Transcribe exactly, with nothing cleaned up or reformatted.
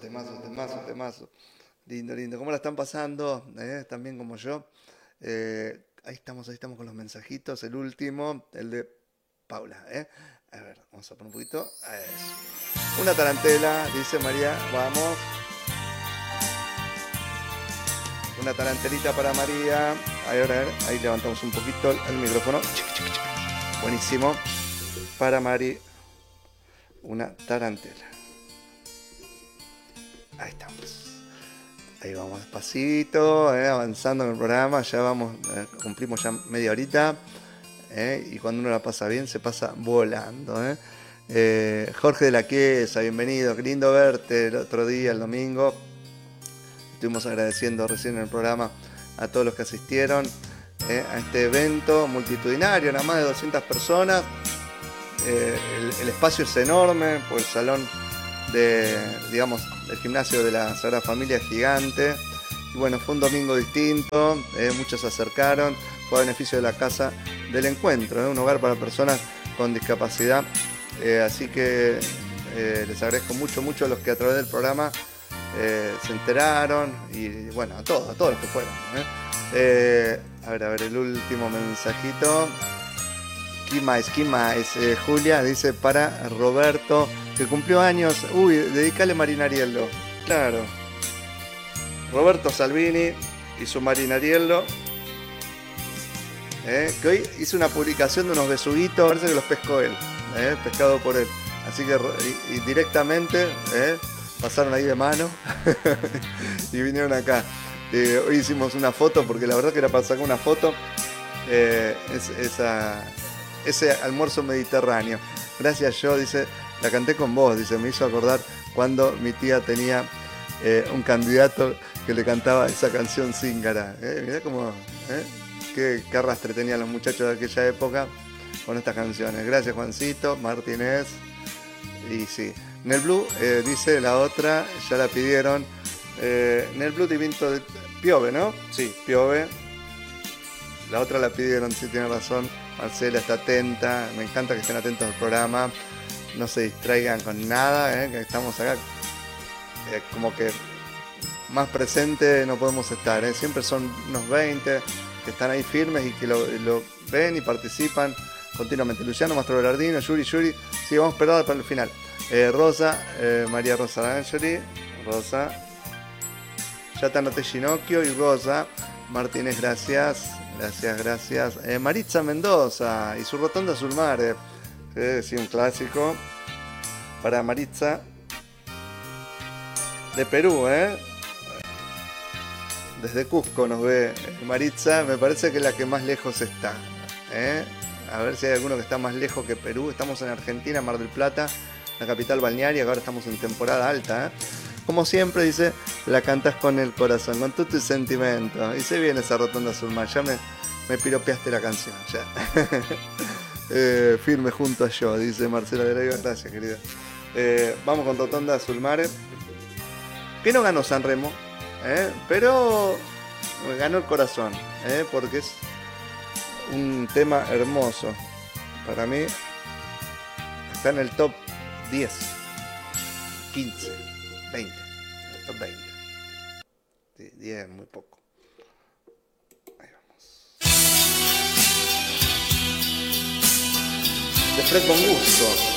temazo, temazo, temazo. Lindo, lindo. ¿Cómo la están pasando? ¿Eh? También como yo. Eh, ahí estamos, ahí estamos con los mensajitos. El último, el de Paula. ¿eh? A ver, vamos a poner un poquito. Eso. Una tarantela, dice María. Vamos. Una tarantelita para María. A ver, a ver, ahí levantamos un poquito el, el micrófono. Buenísimo. Para Mari, una tarantela. Ahí estamos. Ahí vamos despacito, eh, avanzando en el programa. Ya vamos, eh, cumplimos ya media horita. Eh, y cuando uno la pasa bien, se pasa volando. Eh. Eh, Jorge de la Quiesa, bienvenido. Qué lindo verte el otro día, el domingo. Estuvimos agradeciendo recién en el programa a todos los que asistieron eh, a este evento multitudinario, nada más de doscientas personas. Eh, el, el espacio es enorme, pues el salón de, digamos, del gimnasio de la Sagrada Familia es gigante. Y bueno, fue un domingo distinto, eh, muchos se acercaron, fue a beneficio de la Casa del Encuentro, eh, un hogar para personas con discapacidad. Eh, así que eh, les agradezco mucho, mucho a los que a través del programa eh, se enteraron y bueno, a todos, a todos los que fueron. Eh. Eh, a ver, a ver, el último mensajito. ¿Qué más? ¿Qué más? Eh, Julia dice para Roberto, que cumplió años. Uy, dedícale Marinariello. Claro. Roberto Salvini y su Marinariello. Eh, que hoy hizo una publicación de unos besuguitos, parece que los pescó él. Eh, pescado por él. Así que y, y directamente eh, pasaron ahí de mano y vinieron acá. Eh, hoy hicimos una foto, porque la verdad que era para sacar una foto. Eh, es, esa... ese almuerzo mediterráneo. Gracias, yo, dice, la canté con vos, dice, me hizo acordar cuando mi tía tenía eh, un candidato que le cantaba esa canción Zíngara. Eh, mirá cómo, eh, qué, qué arrastre tenían los muchachos de aquella época con estas canciones. Gracias, Juancito, Martínez. Y sí, Nel Blue, eh, dice la otra, ya la pidieron. Eh, Nel Blue di vinto de Piove, ¿no? Sí, Piove. La otra la pidieron, sí, tiene razón. Marcela está atenta, me encanta que estén atentos al programa, no se distraigan con nada, ¿eh? Que estamos acá eh, como que más presente no podemos estar, ¿eh? Siempre son unos veinte que están ahí firmes y que lo, lo ven y participan continuamente. Luciano Mastro Belardino, Yuri, Yuri, sí, vamos a esperar para el final. Eh, Rosa, eh, María Rosa D'Angeli, Rosa, ya te anoté Ginocchio y Rosa, Martínez, gracias. Gracias, gracias. Eh, Maritza Mendoza y su Rotonda Azul Mare. Eh, sí, un clásico. Para Maritza. De Perú, ¿eh? Desde Cusco nos ve Maritza. Me parece que es la que más lejos está. ¿eh? A ver si hay alguno que está más lejos que Perú. Estamos en Argentina, Mar del Plata, la capital balnearia. Ahora estamos en temporada alta, ¿eh? Como siempre, dice, la cantas con el corazón, con todo tu sentimiento. Y se viene esa Rotonda Azul Mar. Ya me, me piropeaste la canción. Ya. eh, firme junto a yo, dice Marcela de la Viva. Gracias, querida. Eh, vamos con Rotonda Azul Mar. Que no ganó San Remo, ¿eh? Pero ganó el corazón, ¿eh? Porque es un tema hermoso. Para mí está en el top diez, quince. veinte, top veinte. diez, muy poco. Ahí vamos. De Fred con gusto.